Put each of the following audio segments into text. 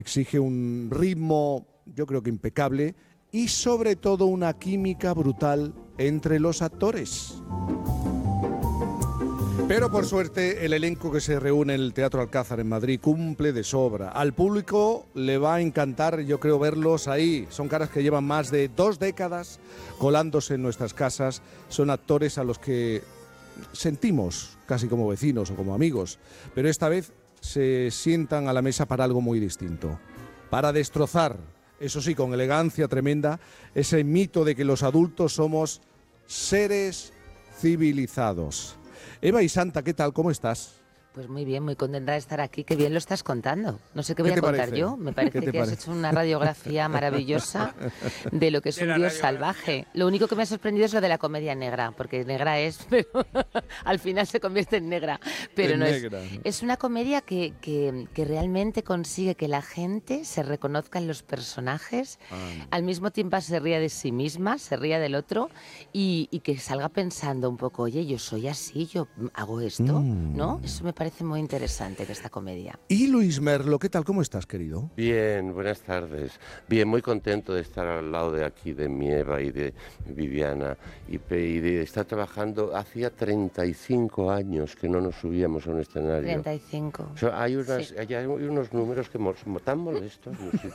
exige un ritmo, yo creo que impecable, y sobre todo una química brutal entre los actores. Pero por suerte el elenco que se reúne en el Teatro Alcázar en Madrid cumple de sobra. Al público le va a encantar, yo creo, verlos ahí. Son caras que llevan más de 2 décadas colándose en nuestras casas. Son actores a los que sentimos casi como vecinos o como amigos. Pero esta vez se sientan a la mesa para algo muy distinto. Para destrozar, eso sí, con elegancia tremenda, ese mito de que los adultos somos seres civilizados. Eva y Santa, ¿qué tal? ¿Cómo estás? Pues muy bien, muy contenta de estar aquí. Qué bien lo estás contando. No sé qué voy a contar yo. Me parece que has hecho una radiografía maravillosa de lo que es un dios salvaje. Lo único que me ha sorprendido es lo de la comedia negra, porque negra es, pero al final se convierte en negra. Pero no es una comedia que realmente consigue que la gente se reconozca en los personajes, al mismo tiempo se ría de sí misma, se ría del otro y que salga pensando un poco, oye, yo soy así, yo hago esto, ¿no? Eso me parece muy interesante de esta comedia. Y Luis Merlo, ¿qué tal? ¿Cómo estás, querido? Bien, buenas tardes. Bien, muy contento de estar al lado de aquí, de mi Eva y de Viviana, y de estar trabajando. Hacía 35 años que no nos subíamos a un escenario. 35. O sea, hay unos números que tan molestos.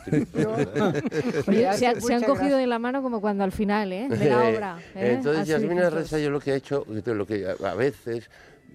Oye, se han cogido de la mano como cuando al final, de la obra. Entonces, Yasmina Reza, yo lo que ha hecho, lo que a veces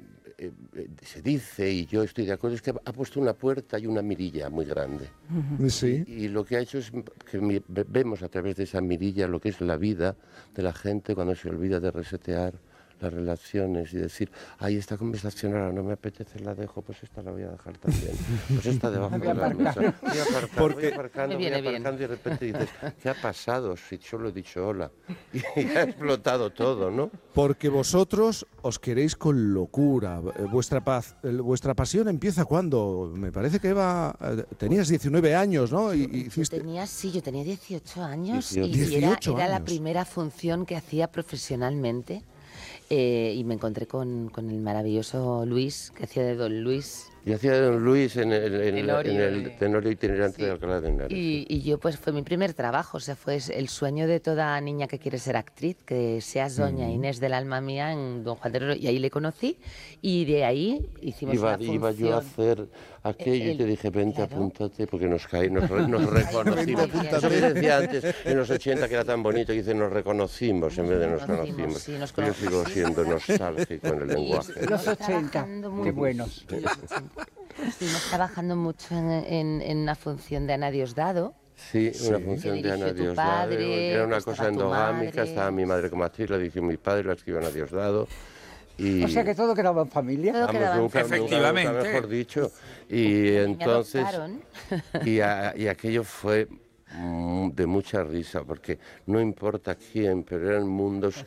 se dice, y yo estoy de acuerdo, es que ha puesto una puerta y una mirilla muy grande. Sí. Y lo que ha hecho es que vemos a través de esa mirilla lo que es la vida de la gente cuando se olvida de resetear las relaciones y decir, ay, esta conversación ahora no me apetece, la dejo, pues esta la voy a dejar también. Pues esta debajo de la mesa. Voy aparcando y de repente dices, ¿qué ha pasado? Si solo he dicho hola. Y ha explotado todo, ¿no? Porque vosotros os queréis con locura. Vuestra pasión empieza cuando, me parece que Eva, tenías 19 años, ¿no? Yo tenía 18 años 18 y era la primera función que hacía profesionalmente. Y me encontré con el maravilloso Luis, que hacía de Don Luis. Y hacía de Don Luis en el Tenorio itinerante de Alcalá de Henares. Y yo, pues fue mi primer trabajo, o sea, fue el sueño de toda niña que quiere ser actriz, que seas doña Inés del alma mía en Don Juan de Oro, y ahí le conocí, y de ahí hicimos una función. Iba yo a hacer aquello y te dije, vente, apúntate, porque nos reconocimos. Eso que decía antes, en los 80, que era tan bonito, y dice, nos reconocimos en vez de nos conocimos. Sí, yo sigo siendo nostálgico en el lenguaje. Los 80, qué buenos. Estuvimos trabajando mucho en una función de Ana Diosdado. Sí, una función de Ana Diosdado. Era una cosa endogámica, estaba mi madre como actriz, la dirigió mi padre, la escribió Ana Diosdado. O sea que todo quedaba en familia. Nunca mejor dicho. Y entonces, y aquello fue de mucha risa, porque no importa quién, pero eran mundos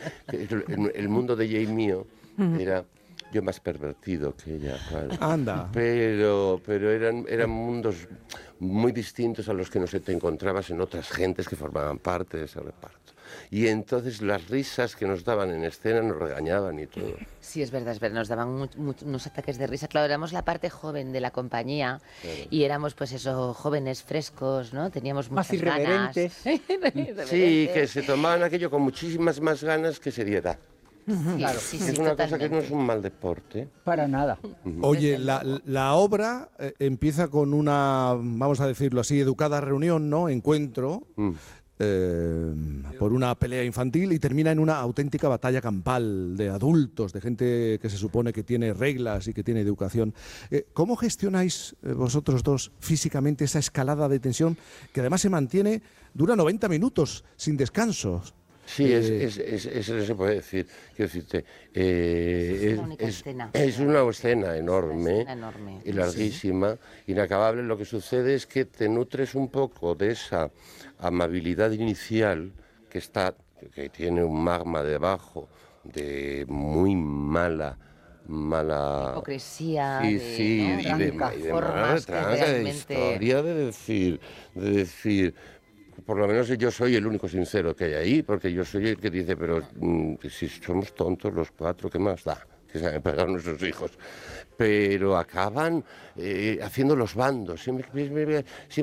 el mundo de ella y mío era yo más pervertido que ella, claro. Anda. Pero eran mundos muy distintos a los que te encontrabas en otras gentes que formaban parte de ese reparto. Y entonces las risas que nos daban en escena nos regañaban y todo. Sí, es verdad, nos daban unos ataques de risa. Claro, éramos la parte joven de la compañía, claro. Y éramos pues eso, jóvenes frescos, ¿no? Teníamos muchas más irreverentes. Sí, que se tomaban aquello con muchísimas más ganas que seriedad. Claro. Sí, es una cosa que no es un mal deporte. Para nada. Oye, la obra empieza con una, vamos a decirlo así, educada reunión, ¿no? Encuentro. Por una pelea infantil y termina en una auténtica batalla campal de adultos, de gente que se supone que tiene reglas y que tiene educación. ¿Cómo gestionáis vosotros dos físicamente esa escalada de tensión que además se mantiene, dura 90 minutos sin descansos? Sí, eso se puede decir. Quiero decirte, es una escena enorme y larguísima, inacabable. Lo que sucede es que te nutres un poco de esa amabilidad inicial que tiene un magma debajo de muy mala hipocresía, de mala retranca, de historia, de decir, por lo menos yo soy el único sincero que hay ahí, porque yo soy el que dice, pero si somos tontos los cuatro, ¿qué más da? que saben pegar nuestros hijos, pero acaban haciendo los bandos.